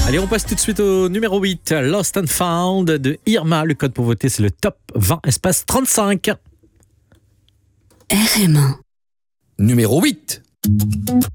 Allez, on passe tout de suite au numéro 8, Lost and Found de Irma. Le code pour voter, c'est le top 20 espace 35. RM1. Numéro 8.